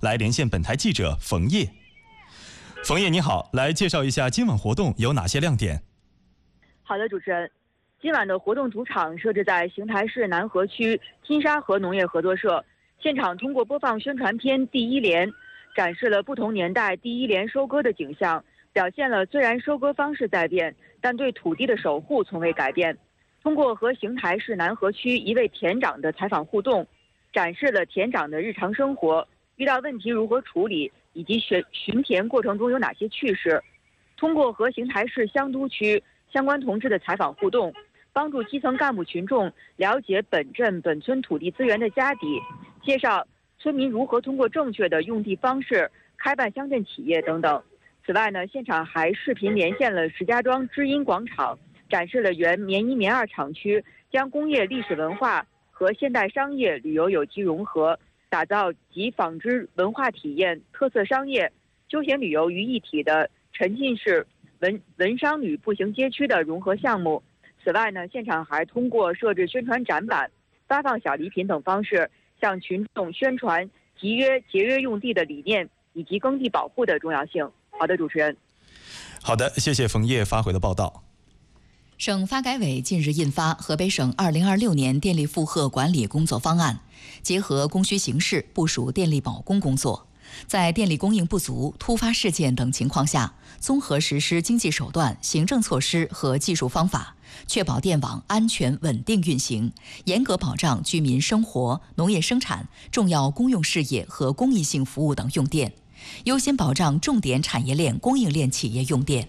来连线本台记者冯烨。冯烨你好，来介绍一下今晚活动有哪些亮点？ 好的，主持人，今晚的活动主场设置在邢台市南河区金沙河农业合作社，现场通过播放宣传片第一联，展示了不同年代第一联收割的景象，表现了虽然收割方式在变，但对土地的守护从未改变。通过和邢台市南河区一位田长的采访互动，展示了田长的日常生活，遇到问题如何处理，以及巡田过程中有哪些趣事。通过和邢台市香都区相关同志的采访互动，帮助基层干部群众了解本镇本村土地资源的家底，介绍村民如何通过正确的用地方式开办乡镇企业等等。此外呢，现场还视频连线了石家庄知音广场，展示了原棉一棉二厂区将工业历史文化和现代商业旅游有机融合，打造集纺织文化体验、特色商业、休闲旅游于一体的沉浸式文商旅步行街区的融合项目。此外呢，现场还通过设置宣传展板、发放小礼品等方式，向群众宣传节约用地的理念以及耕地保护的重要性。好的，主持人。 好的，谢谢冯烨发回的报道。 省发改委近日印发《河北省2026年电力负荷管理工作方案》，结合供需形势部署电力保供工作，在电力供应不足、突发事件等情况下，综合实施经济手段、行政措施和技术方法，确保电网安全稳定运行，严格保障居民生活、农业生产、重要公用事业和公益性服务等用电，优先保障重点产业链供应链企业用电。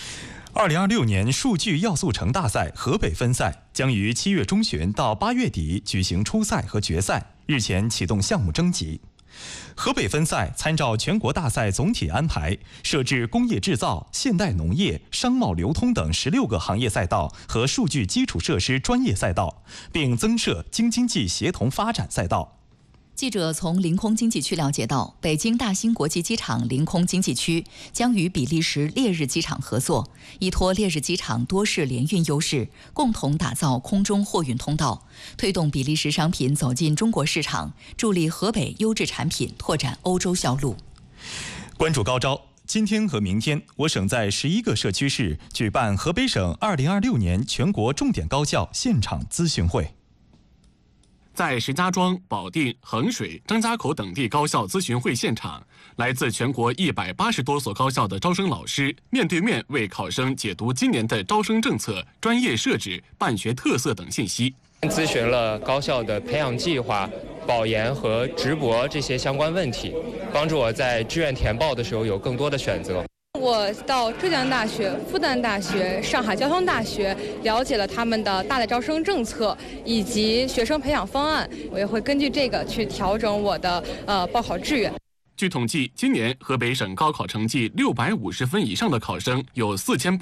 2026年数据要素城大赛河北分赛将于7月中旬到8月底举行初赛和决赛，日前启动项目征集。河北分赛参照全国大赛总体安排，设置工业制造、现代农业、商贸流通等16个行业赛道和数据基础设施专业赛道，并增设京津冀协同发展赛道。 记者从临空经济区了解到，北京大兴国际机场临空经济区将与比利时烈日机场合作，依托烈日机场多式联运优势，共同打造空中货运通道，推动比利时商品走进中国市场，助力河北优质产品拓展欧洲销路。 关注高招，今天和明天，我省在11个社区市举办河北省2026年全国重点高校现场咨询会。 在石家庄、保定、衡水、张家口等地高校咨询会现场，来自全国180多所高校的招生老师面对面为考生解读今年的招生政策、专业设置、办学特色等信息。 咨询了高校的培养计划、保研和直博这些相关问题，帮助我在志愿填报的时候有更多的选择。 我到浙江大学、复旦大学、上海交通大学了解了他们的大类招生政策以及学生培养方案，我也会根据这个去调整我的报考志愿。 据统计，今年河北省高考成绩650分以上的考生有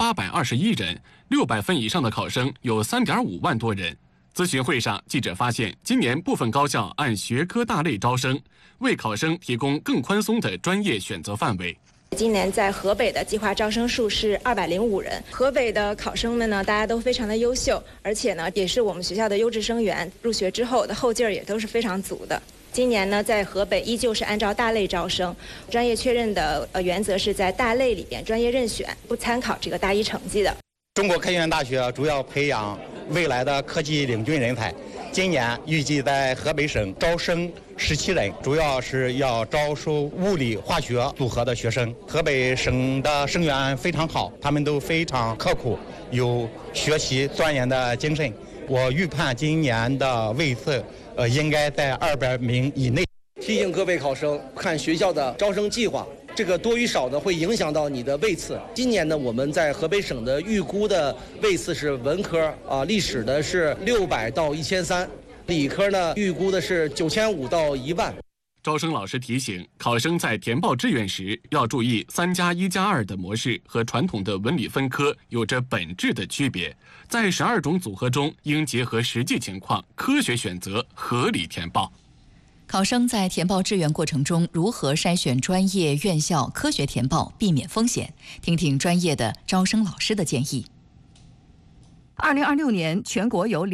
4821人，600分以上的考生有3.5万多人。咨询会上，记者发现，今年部分高校按学科大类招生，为考生提供更宽松的专业选择范围。 今年在河北的计划招生数是205人，河北的考生们呢，大家都非常的优秀，而且呢，也是我们学校的优质生源，入学之后的后劲儿也都是非常足的。今年呢，在河北依旧是按照大类招生，专业确认的原则是在大类里边专业任选，不参考这个大一成绩的。 中国科学院大学主要培养未来的科技领军人才，今年预计在河北省招生17人，主要是要招收物理化学组合的学生。河北省的生源非常好，他们都非常刻苦，有学习钻研的精神。我预判今年的位次应该在200名以内。 提醒各位考生看学校的招生计划，这个多与少呢会影响到你的位次。今年呢，我们在河北省的预估的位次是文科历史的是600到1300，理科呢预估的是9500到1万。 招生老师提醒考生在填报志愿时要注意3+1+2的模式和传统的文理分科有着本质的区别，在12种组合中应结合实际情况科学选择，合理填报。 考生在填报志愿过程中如何筛选专业院校，科学填报，避免风险？听听专业的招生老师的建议。 2026年，全国有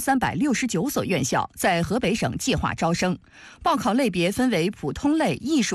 2369所院校在河北省计划招生，报考类别分为普通类、艺术